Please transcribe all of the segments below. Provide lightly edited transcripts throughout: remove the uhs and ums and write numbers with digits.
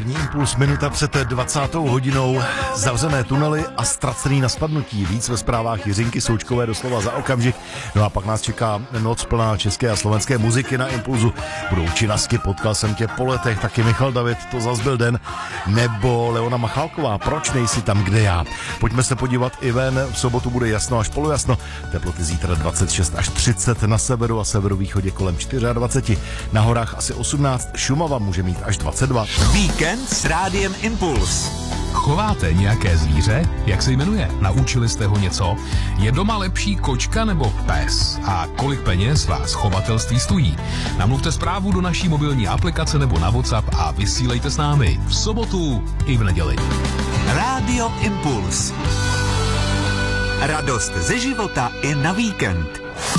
První impuls, minuta před 20. hodinou, zavřené tunely a ztracený na spadnutí. Víc ve zprávách Jiřinky Součkové doslova za okamžik. No a pak nás čeká noc plná české a slovenské muziky na Impulzu. Budou činasky, potkal jsem tě po letech, taky Michal David, to zas byl den, nebo Leona Machálková, proč nejsi tam, kde já. Pojďme se podívat i ven, v sobotu bude jasno až polojasno, teploty zítra 26 až 30 na severu a severovýchodě kolem 24, na horách asi 18, Šumava může mít až 22. Víkend s Rádiem Impuls. Chováte nějaké zvíře? Jak se jmenuje? Naučili jste ho něco? Je doma lepší kočka nebo pes? A kolik peněz vás chovatelství stojí? Namluvte zprávu do naší mobilní aplikace nebo na WhatsApp a vysílejte s námi v sobotu i v neděli. Rádio Impuls. Radost ze života i na víkend.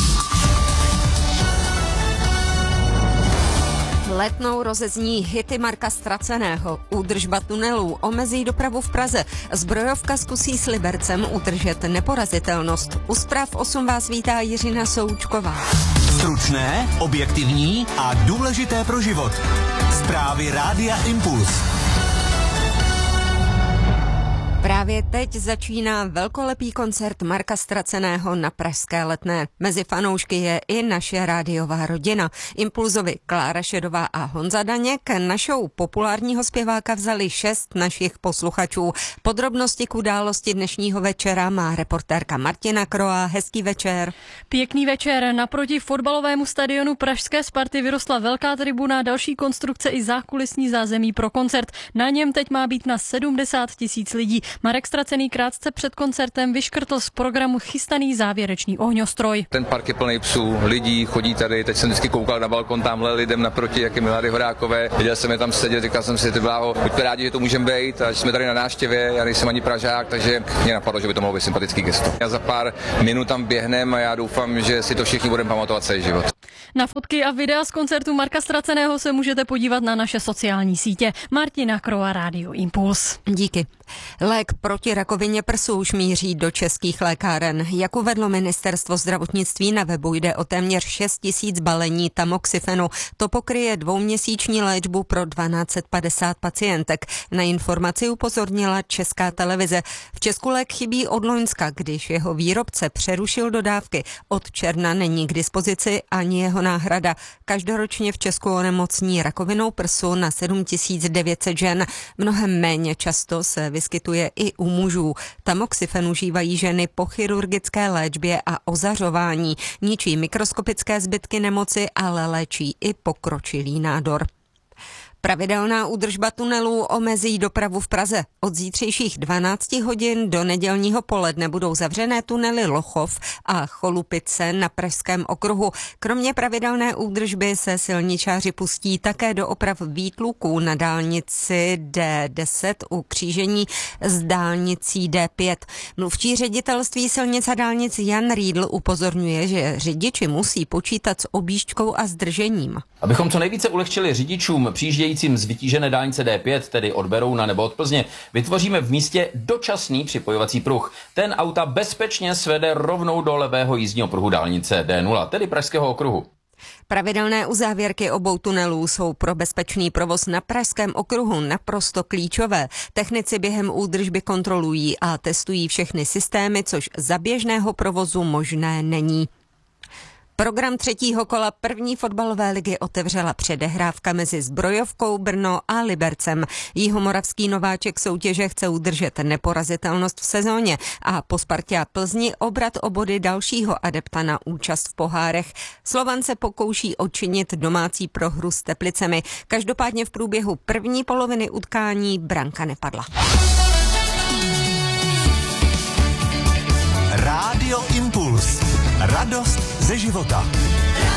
Letnou rozezní hity Marka Ztraceného, údržba tunelů omezí dopravu v Praze, zbrojovka zkusí s Libercem udržet neporazitelnost. U zpráv 8 vás vítá Jiřina Součková. Stručné, objektivní a důležité pro život. Zprávy Rádia Impuls. Právě teď začíná velkolepý koncert Marka Ztraceného na pražské Letné. Mezi fanoušky je i naše rádiová rodina. Impulzovi Klára Šedová a Honza Daněk na show populárního zpěváka vzali 6 našich posluchačů. Podrobnosti k události dnešního večera má reportérka Martina Kroa. Hezký večer. Pěkný večer. Naproti fotbalovému stadionu pražské Sparty vyrostla velká tribuna, další konstrukce i zákulisní zázemí pro koncert. Na něm teď má být na 70 000 lidí. Marek Ztracený krátce před koncertem vyškrtl z programu chystaný závěrečný ohňostroj. Ten park je plný psů, lidí chodí tady, teď jsem vždycky koukal na balkon tamhle lidem naproti, jak je Milady Horákové. Viděl jsem je tam sedět, říkal jsem si, ty bláho, buďte rádi, že to můžeme být, a jsme tady na návštěvě, já nejsem ani Pražák, takže mě napadlo, že by to mohlo být sympatický gesto. Já za pár minut tam běhnem a já doufám, že si to všichni budeme pamatovat celý život. Na fotky a videa z koncertu Marka Ztraceného se můžete podívat na naše sociální sítě. Martina Kroa, Rádio Impuls. Díky. Lék proti rakovině prsu už míří do českých lékáren. Jak uvedlo ministerstvo zdravotnictví na webu, jde o téměř 6 000 balení tamoxifenu. To pokryje 2měsíční léčbu pro 1250 pacientek. Na informaci upozornila Česká televize. V Česku lék chybí od loňska, když jeho výrobce přerušil dodávky. Od června není k dispozici ani jeho náhrada. Každoročně v Česku onemocní rakovinou prsu na 7900 žen. Mnohem méně často se vyskytuje i u mužů. Tamoxifen užívají ženy po chirurgické léčbě a ozařování. Ničí mikroskopické zbytky nemoci, ale léčí i pokročilý nádor. Pravidelná údržba tunelů omezí dopravu v Praze. Od zítřejších 12 hodin do nedělního poledne budou zavřené tunely Lochov a Cholupice na pražském okruhu. Kromě pravidelné údržby se silničáři pustí také do oprav výtluků na dálnici D10 u křížení s dálnicí D5. Mluvčí ředitelství silnic a dálnic Jan Riedl upozorňuje, že řidiči musí počítat s objížďkou a zdržením. Abychom co nejvíce ulehčili řidičům přijíždějícím z vytížené dálnice D5, tedy od Berouna nebo od Plzně, vytvoříme v místě dočasný připojovací pruh. Ten auta bezpečně svede rovnou do levého jízdního pruhu dálnice D0, tedy pražského okruhu. Pravidelné uzávěrky obou tunelů jsou pro bezpečný provoz na pražském okruhu naprosto klíčové. Technici během údržby kontrolují a testují všechny systémy, což za běžného provozu možné není. Program třetího kola první fotbalové ligy otevřela předehrávka mezi Zbrojovkou Brno a Libercem. Jihomoravský nováček soutěže chce udržet neporazitelnost v sezóně a po Spartě a Plzni obrat o body dalšího adepta na účast v pohárech. Slovan se pokouší odčinit domácí prohru s Teplicemi. Každopádně v průběhu první poloviny utkání branka nepadla. Rádio Impuls. Radost ze života.